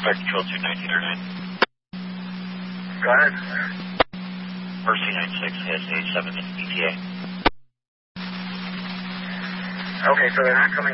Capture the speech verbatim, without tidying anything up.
Flight Control two nineteen oh nine. Go ahead. Mercy ninety-six has eight seven E T A. Okay, so they're not coming